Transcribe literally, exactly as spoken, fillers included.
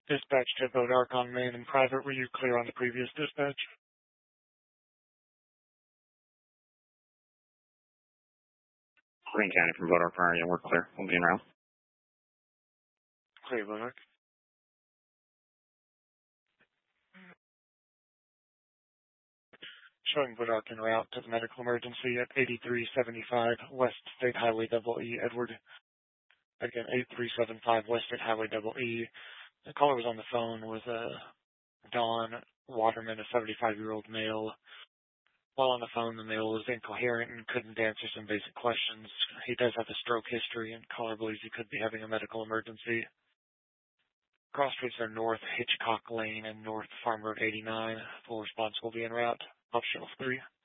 Dispatch to Bodark on main and private. Were you clear on the previous dispatch? Green County from Bodark Fire, yeah, we're clear. We'll be in route. Clear, Bodark. Showing Bodark en route to the medical emergency at eighty-three seventy-five West State Highway Double E, Edward. Again, eighty-three seventy-five West State Highway Double E. The caller was on the phone with uh, Don Waterman, a seventy-five-year-old male. While on the phone, the male was incoherent and couldn't answer some basic questions. He does have a stroke history, and caller believes he could be having a medical emergency. Cross streets are North Hitchcock Lane and North Farm Road eighty-nine. Full response will be en route. Optional three.